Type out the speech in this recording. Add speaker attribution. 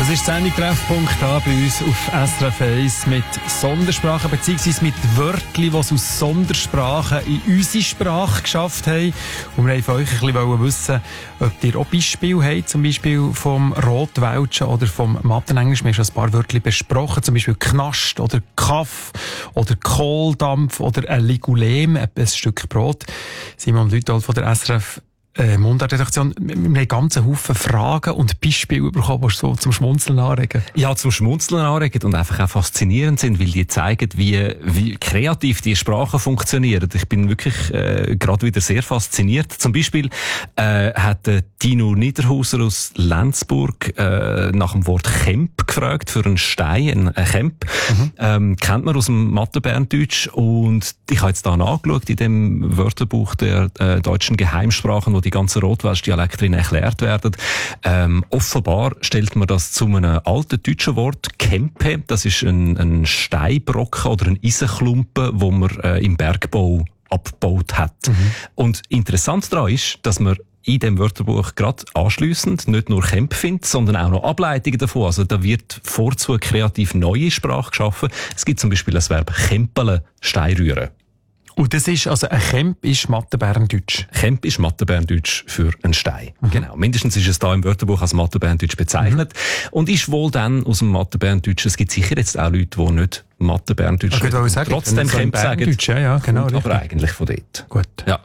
Speaker 1: Das ist die Sendung Treffpunkt A bei uns auf SRF 1 mit Sondersprachen, beziehungsweise mit Wörtern, die es aus Sondersprachen in unsere Sprache geschafft haben. Und wir wollten von euch ein bisschen wissen, ob ihr auch Beispiele habt, zum Beispiel vom Rotwelschen oder vom Mattenenglisch. Wir haben schon ein paar Wörter besprochen, zum Beispiel Knast oder Kaff oder Kohldampf oder ein Ligulem, ein Stück Brot. Simon Lüthold von der SRF Mundartredaktion. Wir haben einen ganzen Haufen Fragen und Beispiele bekommen, die so zum Schmunzeln anregen.
Speaker 2: Ja, zum Schmunzeln anregen und einfach auch faszinierend sind, weil die zeigen, wie kreativ die Sprachen funktionieren. Ich bin wirklich gerade wieder sehr fasziniert. Zum Beispiel hat Dino Niederhauser aus Lenzburg nach dem Wort Kemp gefragt für einen Stein, ein Kemp. Kennt man aus dem Mathe-Berndeutsch. Und ich habe jetzt da nachgeschaut in dem Wörterbuch der deutschen Geheimsprachen, wo die ganzen Rotwelsch-Dialekte drin erklärt werden. Offenbar stellt man das zu einem alten deutschen Wort, Kempe. Das ist ein Steinbrocken oder ein Eisenklumpen, wo man im Bergbau abgebaut hat. Und interessant daran ist, dass man in dem Wörterbuch gerade anschliessend nicht nur Kemp findet, sondern auch noch Ableitungen davon. Also da wird vorzu kreativ neue Sprache geschaffen. Es gibt zum Beispiel das Verb Kempelen, Stein rühren.
Speaker 1: Und das ist, also ein Kemp ist Mathe-Berndeutsch.
Speaker 2: Kemp ist Mathe-Berndeutsch für einen Stein. Genau. Mindestens ist es da im Wörterbuch als Mathe-Berndeutsch bezeichnet. Und ist wohl dann aus dem Mathe-Berndeutsch, es gibt sicher jetzt auch Leute, die nicht Mathe-Berndeutsch
Speaker 1: trotzdem
Speaker 2: Kemp sagen.
Speaker 1: Ja, genau.
Speaker 2: Aber eigentlich von dort.
Speaker 1: Gut.
Speaker 2: Ja.